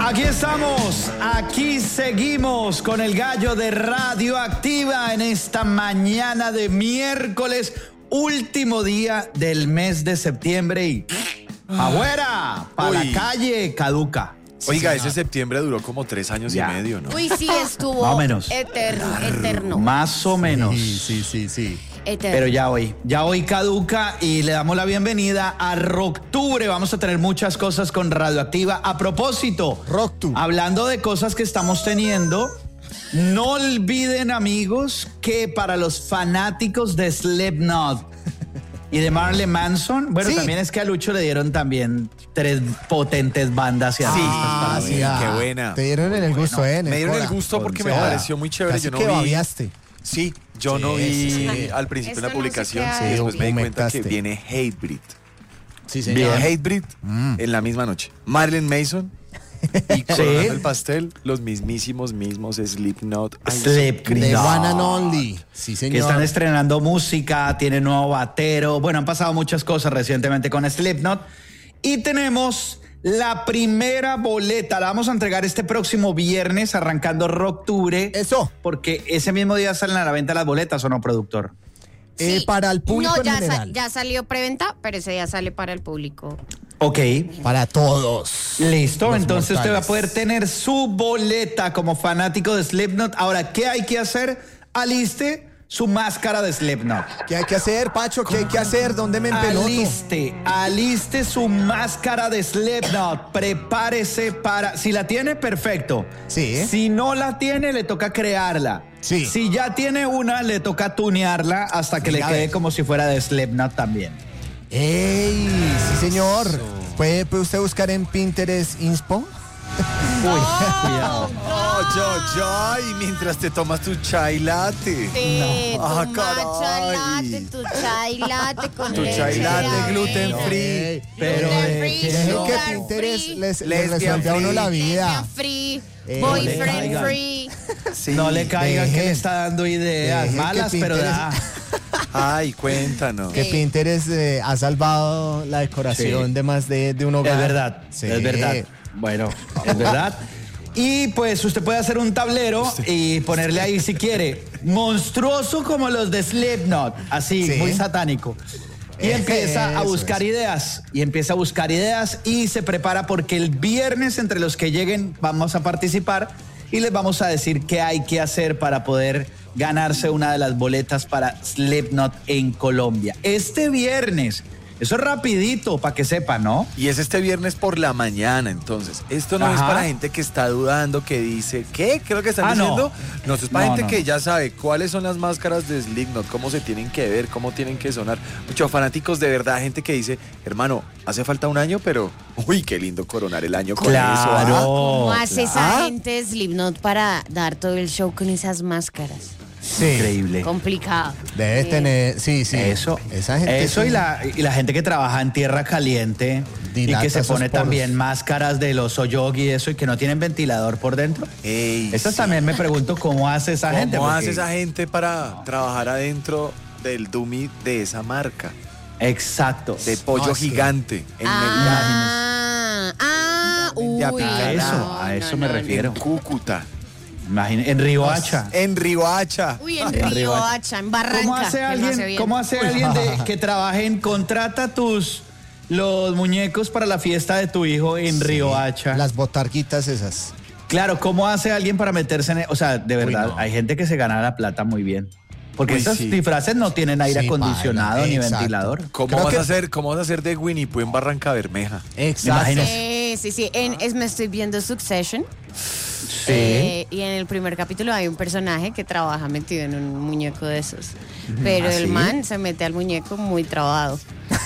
Aquí estamos, aquí seguimos con el gallo de Radioactiva en esta mañana de miércoles, último día del mes de septiembre y afuera, para la calle, caduca. Oiga, ese septiembre duró como 3 años y medio, ¿no? Uy, sí, estuvo Más o menos. eterno. Más o menos. Sí. Eterno. Pero ya hoy caduca y le damos la bienvenida a Rocktubre. Vamos a tener muchas cosas con Radioactiva. A propósito, Rocktubre. Hablando de cosas que estamos teniendo, no olviden, amigos, que para los fanáticos de Slipknot y de Marilyn Manson, bueno, Sí. también es que a Lucho le dieron también 3 potentes bandas y artistas. Qué buena. Te dieron en el gusto, Me dieron Cora. el gusto porque me Cora. pareció muy chévere. Casi Yo no que vi. babiaste. Sí, yo no vi al principio Esto la no publicación. se Sí, queda. después me di cuenta que Humectaste. viene Hatebreed. Sí, señor. Hatebreed en la misma noche. Marilyn Manson y coronando el pastel, los mismos Slipknot. Ay, Slipknot. The one and only. Sí, señor. Que están estrenando música, tienen nuevo batero. Bueno, han pasado muchas cosas recientemente con Slipknot. Y tenemos la primera boleta. La vamos a entregar este próximo viernes, arrancando Rocktubre. Eso. Porque ese mismo día salen a la venta las boletas, ¿o no, productor? Sí. Para el público No, en general. ya salió preventa, pero ese ya sale para el público. Ok. Para todos. Listo, Los entonces usted va a mortales. poder tener su boleta como fanático de Slipknot. Ahora, ¿qué hay que hacer? Aliste su máscara de Slipknot. ¿Qué hay que hacer, Pacho? ¿Qué hay que hacer? ¿Dónde me empeloto? Aliste su máscara de Slipknot. Prepárese para... Si la tiene, perfecto. Sí. Si no la tiene, le toca crearla. Sí. Si ya tiene una, le toca tunearla hasta que le Mira, quede ve. como si fuera de Slipknot también. ¡Ey! Sí, señor. ¿Puede usted buscar en Pinterest Inspo? Cuidado. Ay, mientras te tomas tu chai latte. Tu Ah, matcha caray. latte, tu chai latte con Tu leche chai de latte avena. gluten free. Ey, Pero Gluten free, deje- Dejen que sugar Pinterest free, les lesbian resuelve a uno free, la vida. lesbian free, no le boyfriend caigan. free. Sí. No le caigan que Deje. le está dando ideas Deje que malas, pero da. Ay, cuéntanos. Que Pinterest ha salvado la decoración Sí. de más de un hogar. Es verdad, Sí. es verdad. Bueno, es verdad. Y pues usted puede hacer un tablero y ponerle ahí, si quiere, monstruoso como los de Slipknot, así, Sí. muy satánico. Y empieza a Eso buscar es. ideas, y se prepara porque el viernes entre los que lleguen vamos a participar y les vamos a decir qué hay que hacer para poder ganarse una de las boletas para Slipknot en Colombia. Este viernes, eso es rapidito para que sepan, ¿no? Y es este viernes por la mañana, entonces. Esto no es Ajá. para gente que está dudando, que dice, ¿qué? ¿Qué es lo que están Ah, no. diciendo? No, esto es para No, gente no. que ya sabe cuáles son las máscaras de Slipknot, cómo se tienen que ver, cómo tienen que sonar. Muchos fanáticos de verdad, gente que dice, hermano, hace falta un año, pero uy, qué lindo coronar el año con Claro. eso. ¿ah? ¿Cómo hace esa claro. gente de Slipknot para dar todo el show con esas máscaras? Sí. Increíble. Complicado. Debe tener, sí. Eso, Esa gente eso sí. y la gente que trabaja en tierra caliente Dilata y que se esos pone poros. también máscaras de los Oyogi y eso y que no tienen ventilador por dentro. Ey, Estas sí. también me pregunto cómo hace esa gente. ¿Cómo porque- hace esa gente para trabajar adentro del dummy de esa marca? Exacto. De pollo No, es que- gigante. Uy. A eso me refiero. En Cúcuta. En Riohacha. En Riohacha. Uy, en Riohacha, en Barranca. ¿Cómo hace que no alguien, hace bien. que trabaje en contrata los muñecos para la fiesta de tu hijo en Riohacha? Las botarguitas esas. Claro, ¿cómo hace alguien para meterse en... O sea, de verdad, no. hay gente que se gana la plata muy bien. Porque Uy, estos sí. disfraces no tienen aire Sí, acondicionado baila, ni exacto. ventilador. ¿Cómo Creo vas, que- a hacer, ¿Cómo vas a hacer de Winnie Pooh en Barranca Bermeja? Exacto. Imagínese. Sí. Me estoy viendo Succession. Sí. Y en el primer capítulo hay un personaje que trabaja metido en un muñeco de esos. Pero ¿Ah, el sí? man se mete al muñeco muy trabado.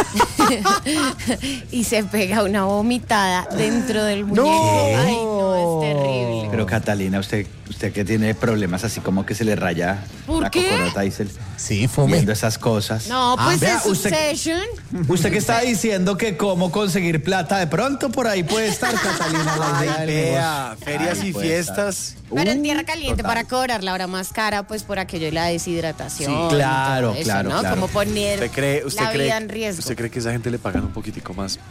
Y se pega una vomitada dentro del muñeco. Ay, no, es terrible. Pero Catalina, usted que tiene problemas así como que se le raya ¿Por la qué? coconota y se Sí, fume. viendo esas cosas. No, pues vea, es Succession. Usted que está diciendo que cómo conseguir plata, de pronto por ahí puede estar, Catalina, la idea del Vea, negocio. ferias Ahí y puede fiestas. Pero en tierra caliente total. para cobrar la hora más cara, pues por aquello de la deshidratación. Sí, y claro, todo eso, claro, ¿no? claro. Como poner la vida en riesgo. ¿Usted cree que a esa gente le pagan un poquitico más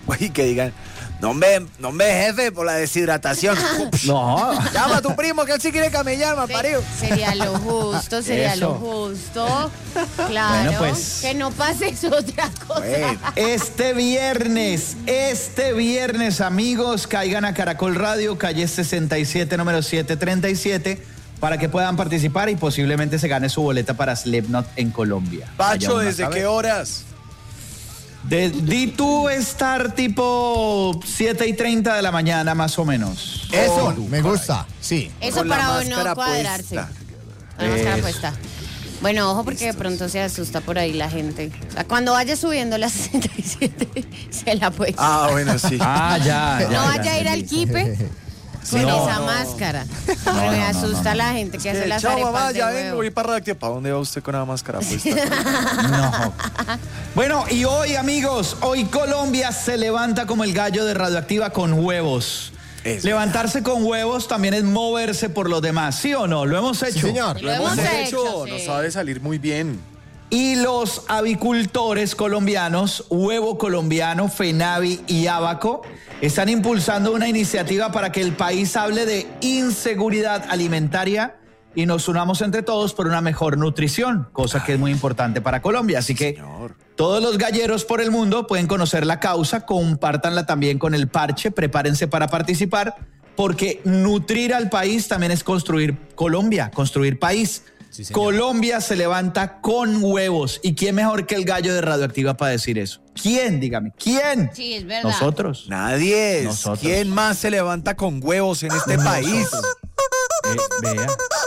Y que digan, no me jefe, por la deshidratación. No. Llama a tu primo que él sí quiere camellar, malparido. Sería lo justo, Eso. Claro, Bueno, pues. que no pase eso otra cosa. Bueno. Este viernes, amigos, caigan a Caracol Radio, calle 67, número 737, para que puedan participar y posiblemente se gane su boleta para Slipknot en Colombia. Pacho, Vaya uno a ¿desde saber. qué horas? Di tú estar tipo 7:30 de la mañana, más o menos. Eso, me gusta. Sí. Eso Con la para máscara no cuadrarse. puesta. La máscara Eso. puesta. Bueno, ojo porque de pronto se asusta por ahí la gente. O sea, cuando vaya subiendo la 67, se la puede. Ah, bueno, sí. Ah, ya. No vaya a ir al kipe con No, esa no. máscara. No, Me no, asusta no. la gente que hace las Chao, arepas mamá, de ya huevo. vengo, voy para Radioactiva. ¿Para dónde va usted con la máscara puesta? No. Bueno, y hoy, amigos, hoy Colombia se levanta como el gallo de Radioactiva con huevos. Es Levantarse con huevos también es moverse por los demás, ¿sí o no? Lo hemos hecho. Sí, señor. Lo hemos hecho, Nos sí. sabe salir muy bien. Y los avicultores colombianos, Huevo Colombiano, FENAVI y Abaco, están impulsando una iniciativa para que el país hable de inseguridad alimentaria y nos unamos entre todos por una mejor nutrición, cosa que es muy importante para Colombia. Así que Señor. todos los galleros por el mundo pueden conocer la causa, compártanla también con el parche, prepárense para participar, porque nutrir al país también es construir Colombia, construir país. Sí, señor. Colombia se levanta con huevos. ¿Y quién mejor que el gallo de Radioactiva para decir eso? ¿Quién? Dígame. ¿Quién? Sí, es verdad. Nosotros. Nadie. Nosotros. ¿Quién más se levanta con huevos en este país? Vea.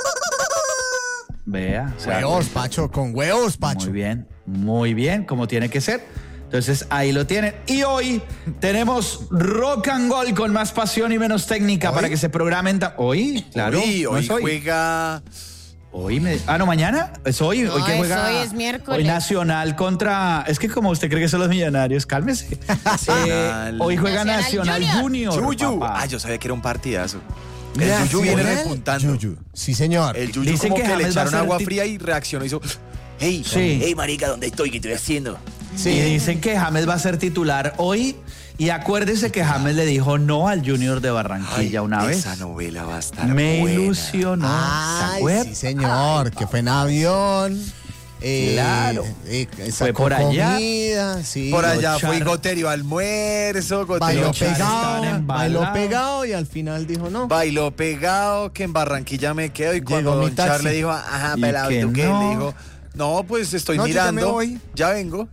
Vea. o sea, Huevos, Pacho, con huevos, Pacho. muy bien, como tiene que ser. Entonces ahí lo tienen. Y hoy tenemos Rock and Roll con más pasión y menos técnica para que se programen. Hoy, claro. Hoy, no hoy es hoy. juega... no, mañana. Es hoy. No, hoy que es juega. hoy, es miércoles. Hoy Nacional contra. Es que como usted cree que son los millonarios, cálmese. Hoy juega Nacional Nacional Junior. Yuyu. papá. Ah, yo sabía que era un partidazo. Mira, El Yuyu viene ¿sí? repuntando. Yuyu. Sí, señor. El Yuyu Dicen como que que le James va a echaron ser agua ti- fría y reaccionó. Hizo... Hey, Sí. hey, marica, ¿dónde estoy? ¿Qué estoy haciendo? Sí. Y dicen que James va a ser titular hoy. Y acuérdese que James le dijo no al Junior de Barranquilla una vez. Esa novela va a estar Me buena. ilusionó. ¿Se Ay, acuerda? sí, señor, que fue en avión. Claro. Sacó por allá. comida, sí. Por allá Char- fue Goterio almuerzo, Bailó Goterio Char pegado, están embalados. bailó pegado y al final dijo no. bailó pegado, que en Barranquilla me quedo. Y cuando Llegó mi Don Char taxi. le dijo, ajá, Y pelado, ¿y que tú qué? no. Le dijo, no, pues estoy No, yo ya me mirando. voy. Ya vengo.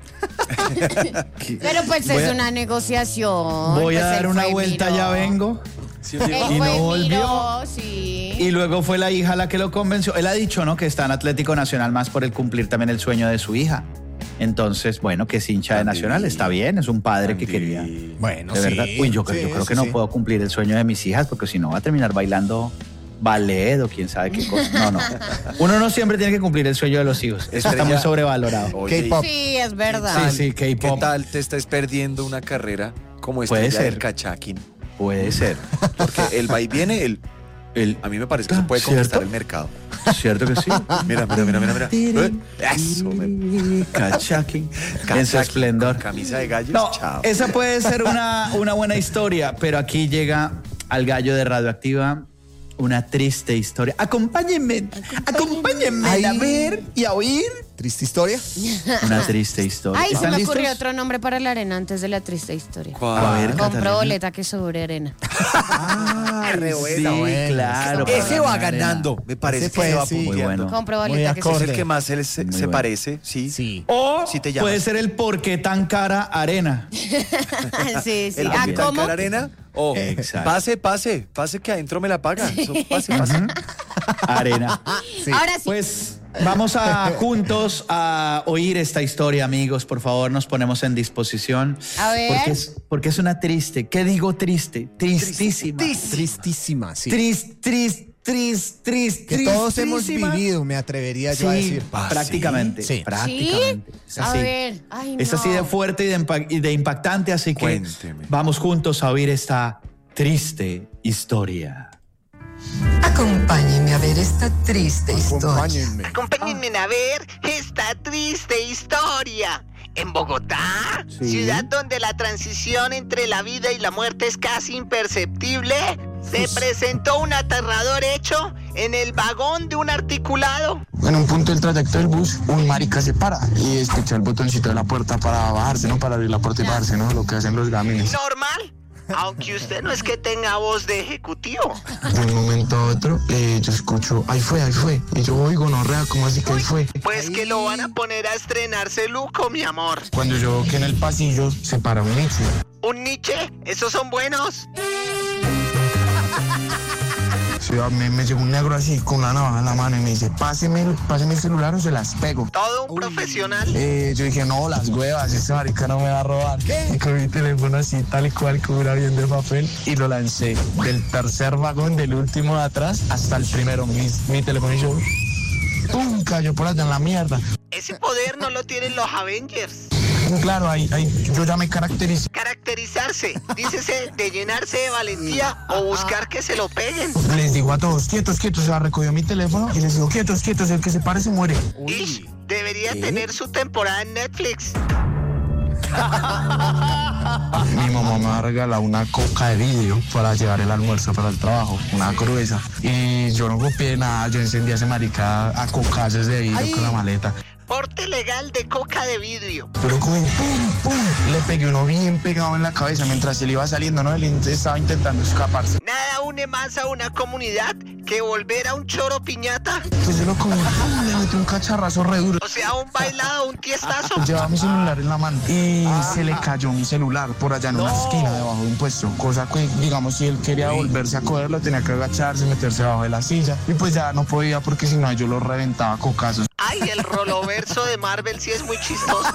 Pero pues Voy es a- una negociación. Voy pues a dar él una fue y vuelta, miró. ya vengo. Sí, Él Y fue no y volvió. miró, sí. Y luego fue la hija la que lo convenció. Él ha dicho, ¿no? Que está en Atlético Nacional más por el cumplir también el sueño de su hija. Entonces, bueno, que es hincha de Tan Nacional, divino. está bien, es un padre que Tan quería. divino. Bueno, De verdad. Uy, yo sí, creo que sí, no sí. puedo cumplir el sueño de mis hijas porque si no va a terminar bailando ballet o quién sabe qué cosa. No, no. Uno no siempre tiene que cumplir el sueño de los hijos. Eso está Estrella. muy sobrevalorado. Oye, K-pop. Sí, es verdad. Sí, sí, ¿qué K-pop. tal te estás perdiendo una carrera como Puede estrella del ser. cachaquín? Puede ser. Porque el va y viene, a mí me parece que se puede ¿Cierto? conquistar el mercado. ¿Cierto que sí? Mira. Eso, Cachaquín. En su esplendor. Camisa de gallos, No, chao. esa puede ser una buena historia, pero aquí llega al gallo de Radioactiva una triste historia. Acompáñenme Ay. a ver y a oír. Triste historia. Una triste historia. Ay, se ¿Están me listos? ocurrió otro nombre para la arena antes de la triste historia. A ver, Compro Catalina. boleta que sobre arena. Ay, re sí, buena, claro. Ese para va la arena. ganando. Me parece Ese que se va fue, sí. Muy punteando. bueno. Compro Muy boleta que Es acorde. el que más se Muy bueno. parece, sí. Sí. O Sí te llamas. puede ser el por qué tan cara arena. sí, sí. El Ah, Capitán ¿cómo? Cara Arena. O Exacto. pase que adentro me la paga. Eso, pase. Arena. Sí. Ahora sí. Pues vamos a juntos a oír esta historia, amigos. Por favor, nos ponemos en disposición. A ver. Porque es una triste. ¿Qué digo triste? Tristísima. Tristísima, sí. Que todos hemos tristísima. vivido, me atrevería yo a Sí, decir. prácticamente. Sí. Prácticamente. Es A así. ver. Ay, Es no. así de fuerte y de impactante, así que Cuénteme. vamos juntos a oír esta triste historia. Acompáñenme a ver esta triste historia. Acompáñenme. Acompáñenme a ver esta triste historia. En Bogotá, ciudad donde la transición entre la vida y la muerte es casi imperceptible, se presentó un aterrador hecho en el vagón de un articulado. En un punto del trayecto del bus, un marica se para y escucha el botoncito de la puerta para bajarse, ¿no? Para abrir la puerta y bajarse, ¿no? Lo que hacen los gamines. Normal, aunque usted no es que tenga voz de ejecutivo. De un momento a otro, yo escucho, ahí fue. Y yo, oigo, no rea, ¿cómo así que ahí fue? Pues que lo van a poner a estrenarse Luco, mi amor. Cuando yo veo que en el pasillo se para un Nietzsche. ¿Un Nietzsche? ¿Esos son buenos? Sí, me llegó un negro así con una navaja en la mano y me dice, páseme el celular o se las pego. Todo un profesional. Yo dije, no, las huevas, ese marica no me va a robar. Y con mi teléfono así, tal y cual, con un avión de papel, y lo lancé del tercer vagón, del último de atrás, hasta el primero. Mi teléfono y yo, ¡pum!, cayó por allá en la mierda. Ese poder no lo tienen los Avengers. Claro, ahí yo ya me caracterizo. Caracterizarse, dícese de llenarse de valentía o buscar que se lo peguen. Les digo a todos, quietos, o sea, recogió mi teléfono y les digo, quietos, el que se pare se muere. Ish, debería tener su temporada en Netflix. Mi mamá me ha regalado una coca de vidrio para llevar el almuerzo para el trabajo, una gruesa. Y yo no copié nada, yo encendí a ese marica a cocazos de vidrio con la maleta. Porte legal de coca de vidrio. Pero como pum, le pegué uno bien pegado en la cabeza mientras él iba saliendo, ¿no? Él estaba intentando escaparse. Nada une más a una comunidad que volver a un choro piñata. Pues yo lo cogí, le metí un cacharrazo re duro. O sea, un bailado, un tiestazo. Llevaba mi celular en la mano y se le cayó mi celular por allá en una esquina debajo de un puesto. Cosa que, digamos, si él quería volverse a cogerlo, tenía que agacharse, meterse debajo de la silla. Y pues ya no podía porque si no yo lo reventaba a cocazos. Ay, el roloverso de Marvel sí es muy chistoso.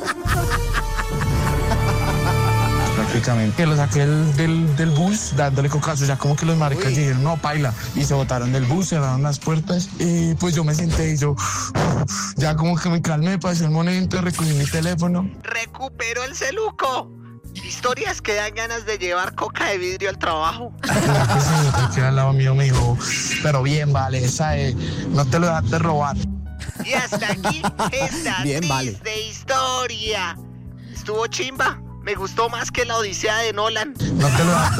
Prácticamente. Que lo saqué del bus dándole cocazos, ya como que los maricas dijeron, no, paila, y se botaron del bus, cerraron las puertas, y pues yo me senté y yo, ya como que me calmé, pasé el momento, recogí mi teléfono. Recuperó el celuco. Historias que dan ganas de llevar coca de vidrio al trabajo. El señor que al lado mío me dijo, pero bien, vale, esa no te lo dejaste robar. Y hasta aquí esta Bien, triste vale. historia. Estuvo chimba. Me gustó más que la Odisea de Nolan. No te lo dejaste